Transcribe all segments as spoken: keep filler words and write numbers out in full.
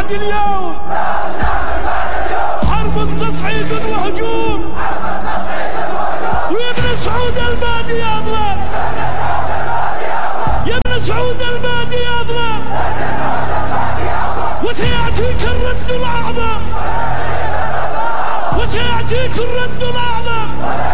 بعد اليوم حرب تصعيد وهجوم وابن سعود البادي أظلم يا ابن سعود البادي أظلم وسيأتيك الرد الأعظم وسيأتيك الرد الأعظم.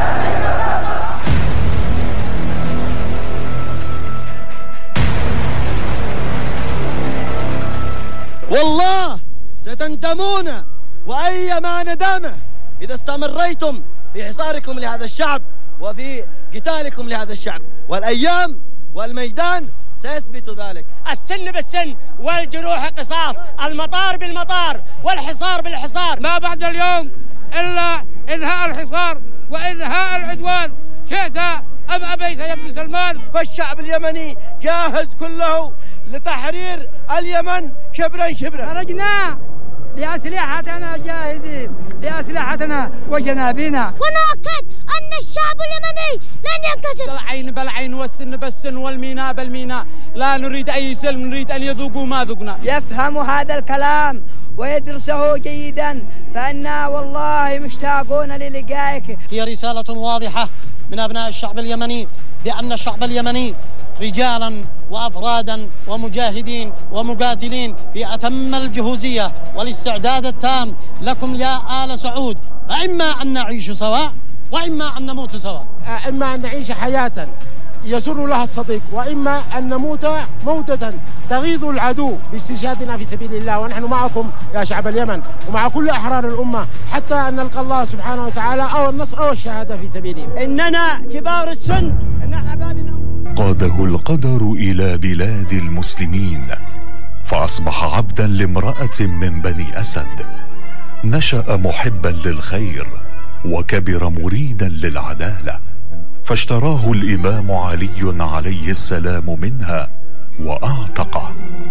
والله ستندمون وأيما ندامة إذا استمريتم في حصاركم لهذا الشعب وفي قتالكم لهذا الشعب، والأيام والميدان سيثبت ذلك. السن بالسن والجروح قصاص، المطار بالمطار والحصار بالحصار. ما بعد اليوم إلا إنهاء الحصار وإنهاء العدوان، شئت أم أبيت يا ابن سلمان. فالشعب اليمني جاهز كله لتحرير اليمن شبرا شبرا. خرجنا بأسلحتنا جاهزين بأسلحتنا وجنابنا، ونؤكد أن الشعب اليمني لن ينكسر. العين بالعين والسن بالسن والميناء بالميناء، لا نريد أي سلم، نريد أن يذوقوا ما ذقنا. يفهم هذا الكلام ويدرسه جيدا، فإنا والله مشتاقون للقائك. هي رسالة واضحة من أبناء الشعب اليمني بأن الشعب اليمني رجالا وأفرادا ومجاهدين ومقاتلين في أتم الجهوزية والاستعداد التام لكم يا آل سعود، فإما أن نعيش سواء وإما أن نموت سواء. إما أن نعيش حياة يسر لها الصديق، وإما أن نموت موتة تغيظ العدو باستشهادنا في سبيل الله. ونحن معكم يا شعب اليمن ومع كل أحرار الأمة حتى أن نلقى الله سبحانه وتعالى أو النصر أو الشهادة في سبيله. إننا كبار السن، إن أحبابنا قاده القدر إلى بلاد المسلمين، فأصبح عبدا لامرأة من بني أسد، نشأ محبا للخير وكبر مريدا للعدالة، فاشتراه الإمام علي عليه السلام منها وأعتقه،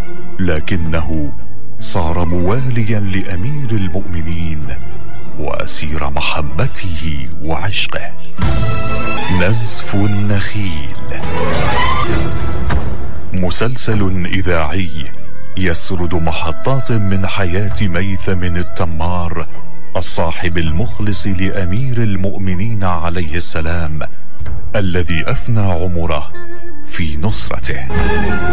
لكنه صار مواليا لأمير المؤمنين وأسير محبته وعشقه. نزف النخيل مسلسل إذاعي يسرد محطات من حياة ميثم التمار، الصاحب المخلص لأمير المؤمنين عليه السلام، الذي أفنى عمره في نصرته.